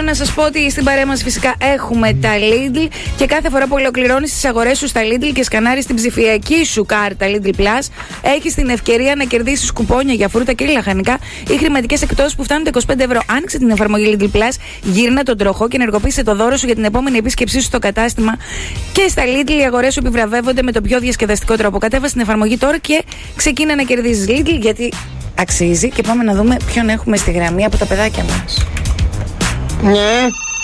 να σας πω ότι στην παρέα μας φυσικά έχουμε τα Lidl και κάθε φορά που ολοκληρώνεις τις αγορές σου στα Lidl και σκανάρεις την ψηφιακή σου κάρτα Lidl Plus, έχεις την ευκαιρία να κερδίσεις κουπόνια για φρούτα και λαχανικά ή χρηματικές εκπτώσεις που φτάνουν τα 25 ευρώ. Άνοιξε την εφαρμογή Lidl Plus, γύρνα τον τροχό και ενεργοποίησε το δώρο σου για την επόμενη επίσκεψή σου στο κατάστημα. Και στα Lidl οι αγορές σου επιβραβεύονται με τον πιο διασκεδαστικό τρόπο. Κατέβασε την εφαρμογή τώρα και ξεκίνα να κερδίζεις Lidl, γιατί αξίζει. Και πάμε να δούμε ποιον έχουμε στη γραμμή από τα παιδάκια μας. Ναι.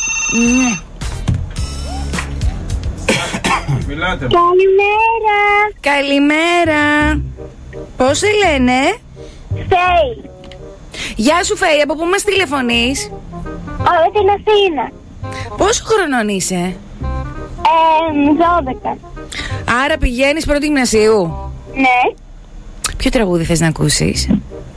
Μιλάτε. Καλημέρα. Καλημέρα. Πώς σε λένε? Φέη. Γεια σου Φέη, από πού μας τηλεφωνείς? Από την Αθήνα. Πόσο χρονών είσαι? 12. Άρα πηγαίνεις πρώτη γυμνασίου. Ναι. Ποιο τραγούδι θες να ακούσεις?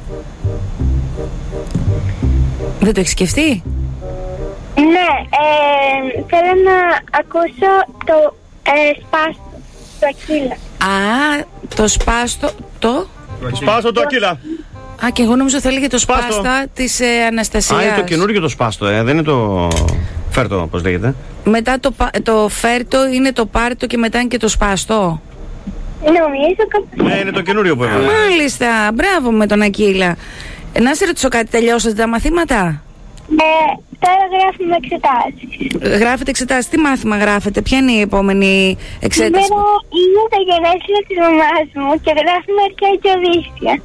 Δεν το έχεις σκεφτεί? Ναι, θέλω να ακούσω το σπάστο, το Ακύλα. Α, το σπάστο, το... Σπάστο το Ακύλα. Α, και εγώ νόμιζα θα έλεγε το Σπάστο. σπάστα της Αναστασίας. Α, είναι το καινούργιο το σπάστο, δεν είναι το φέρτο, πώς λέγεται. Μετά το φέρτο είναι το πάρτο και μετά είναι και το σπάστο. Νομίζω κάπως. Ναι, είναι το καινούριο που έβαλε. Μάλιστα, μπράβο με τον Ακύλα. Να σε ρωτήσω κάτι, τελειώσατε τα μαθήματα? Τώρα γράφουμε εξετάσεις. Γράφετε εξετάσεις, τι μάθημα γράφετε, ποια είναι η επόμενη εξέταση? Σήμερα είναι τα γενέθλια της μαμάς μου και γράφουμε αρχαία και Οδύσσια.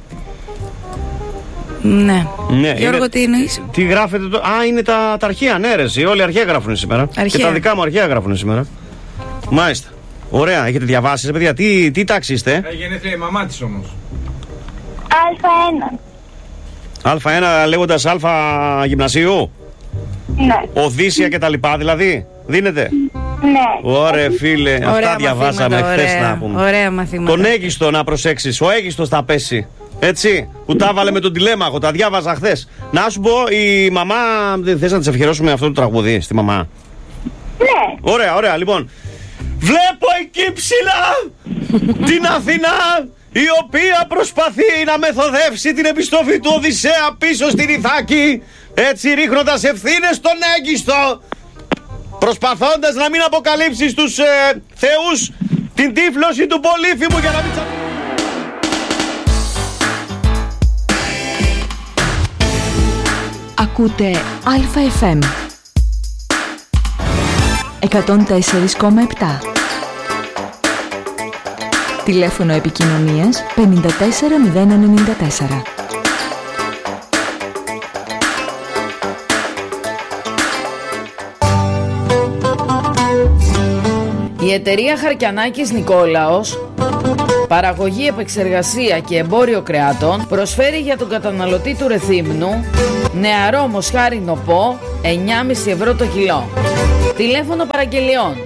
Ναι. Γιώργο, είναι... τι εννοείς? Τι γράφετε το... Α, είναι τα αρχαία, ναι ρε εσύ, όλοι αρχαία γράφουν σήμερα. Αρχαία. Και τα δικά μου αρχαία γράφουν σήμερα. Μάλιστα. Ωραία, έχετε διαβάσει, παιδιά, τι τάξη είστε? Γενέθλια η μαμά της όμως. Α1. Α1 λέγοντας Α γυμνασίου. Ναι. Οδύσσια και τα λοιπά δηλαδή. Δίνετε? Ναι. Ωραία φίλε, αυτά διαβάσαμε χθες να πούμε. Ωραία μαθήματα. Τον Αίγιστο να προσέξεις, ο Αίγιστος θα πέσει. Έτσι, που τα βάλε με τον τηλέμαχο, τα διάβαζα χθες. Να σου πω, η μαμά, δεν θες να της ευχερώσουμε αυτό το τραγούδι στη μαμά? Ναι. Ωραία, λοιπόν. Βλέπω εκεί ψηλά την Αθηνά, η οποία προσπαθεί να μεθοδεύσει την επιστροφή του Οδυσσέα πίσω στην Ιθάκη, έτσι ρίχνοντας ευθύνες στον Αίγιστο, προσπαθώντας να μην αποκαλύψει στους θεούς την τύφλωση του Πολύφημου για να μην... Ακούτε ΑΦΜ 104,7. Τηλέφωνο επικοινωνίας 54094. Η εταιρεία Χαρκιανάκης Νικόλαος, παραγωγή, επεξεργασία και εμπόριο κρεάτων, προσφέρει για τον καταναλωτή του Ρεθύμνου νεαρό μοσχάρι νοπό 9,5 ευρώ το κιλό. Τηλέφωνο παραγγελιών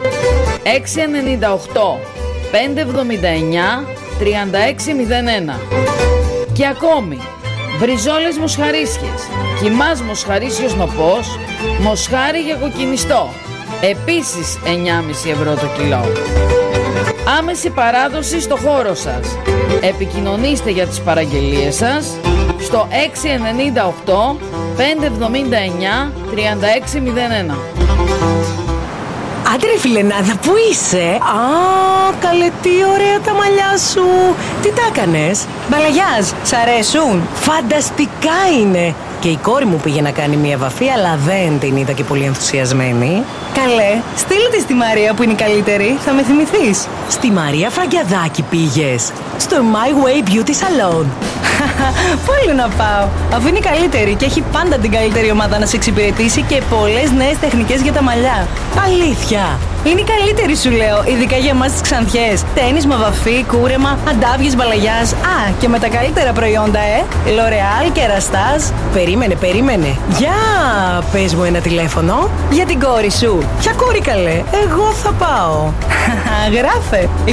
698 579 3601. Και ακόμη μπριζόλες μοσχαρίσιες, κιμάς μοσχαρίσιος νοπός, μοσχάρι για κοκκινιστό, επίσης 9,5 ευρώ το κιλό. Άμεση παράδοση στο χώρο σας. Επικοινωνήστε για τις παραγγελίες σας στο 698 579 3601. Άντε ρε φιλενάδα, πού είσαι? Α, καλέ, τι ωραία τα μαλλιά σου. Τι τα έκανες? Μπαλαγιάζ, σ' αρέσουν? Φανταστικά είναι. Και η κόρη μου πήγε να κάνει μια βαφή, αλλά δεν την είδα και πολύ ενθουσιασμένη. Καλέ, στείλε τη στη Μαρία που είναι η καλύτερη, θα με θυμηθείς. Στη Μαρία Φραγκιαδάκη πήγες? Στο My Way Beauty Salon. Πού άλλο να πάω, αφού είναι η καλύτερη και έχει πάντα την καλύτερη ομάδα να σε εξυπηρετήσει και πολλές νέες τεχνικές για τα μαλλιά. Αλήθεια. Είναι η καλύτερη σου λέω, ειδικά για εμάς τις Ξανθιές. Τένισμα, βαφή, κούρεμα, αντάβιες, μπαλαγιάζ. Α, και με τα καλύτερα προϊόντα, L'Oreal και Ραστάζ. Περίμενε. Για πες μου ένα τηλέφωνο. Για την κόρη σου. Ποια κόρη καλέ? Εγώ θα πάω. Γράφε 2831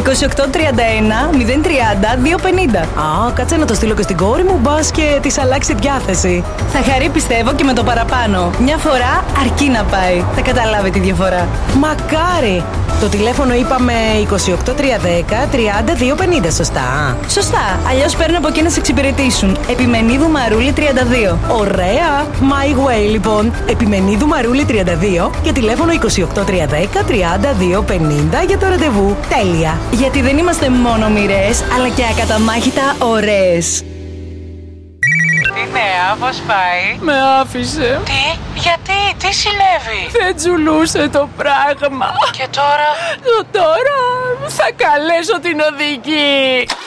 030 250. Α, κάτσε να το στείλω και στην κόρη μου, μπας και της αλλάξει διάθεση. Θα χαρεί πιστεύω και με το παραπάνω. Μια φορά αρκεί να πάει. Θα καταλάβει τη διαφορά. Μακάρι Χάρη. Το τηλέφωνο είπαμε 28310-3250, σωστά? Σωστά, αλλιώς παίρνω από εκεί να σε εξυπηρετήσουν. Επιμενίδου Μαρούλη 32. Ωραία! My way λοιπόν. Επιμενίδου Μαρούλη 32 και τηλέφωνο 28310-3250 για το ραντεβού. Τέλεια! Γιατί δεν είμαστε μόνο μοιραίες, αλλά και ακαταμάχητα ωραίες. Τι νέα, πώς πάει? Με άφησε. Τι, γιατί, τι συνέβη? Δεν τζουλούσε το πράγμα. Και τώρα? Τώρα θα καλέσω την οδηγή.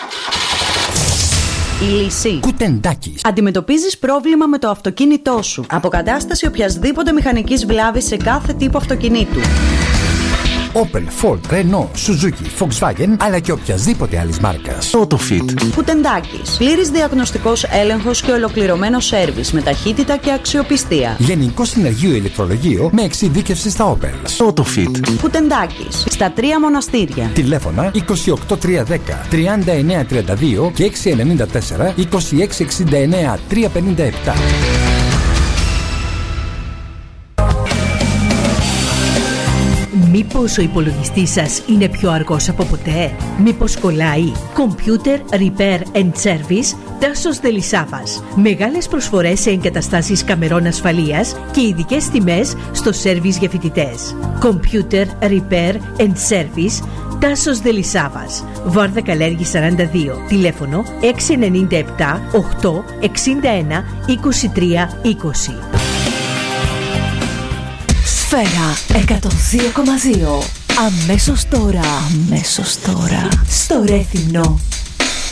Η λύση. Κουτεντάκης. Αντιμετωπίζεις πρόβλημα με το αυτοκίνητό σου. Αποκατάσταση οποιασδήποτε μηχανικής βλάβης σε κάθε τύπο αυτοκινήτου. Opel, Ford, Renault, Suzuki, Volkswagen, αλλά και οποιασδήποτε άλλης μάρκας. Autofit. Κουτεντάκης. Πλήρης διαγνωστικός έλεγχος και ολοκληρωμένο σέρβις με ταχύτητα και αξιοπιστία. Γενικό συνεργείο ηλεκτρολογείο με εξειδίκευση στα Opel. Autofit. Κουτεντάκης. Στα 3 μοναστήρια. Τηλέφωνα 28310 3932 και 694 2669 357. Μήπως ο υπολογιστής σας είναι πιο αργός από ποτέ? Μήπως κολλάει? Computer Repair and Service Τάσος Δελισάβας. Μεγάλες προσφορές σε εγκαταστάσεις καμερών ασφαλείας και ειδικές τιμές στο σέρβις για φοιτητές. Computer Repair and Service Τάσος Δελισάβας. Βάρδα Καλέργη 42. Τηλέφωνο 697 8 61 23 20. Σφαίρα 102,2. Αμέσως τώρα. Στο Ρέθυμνο.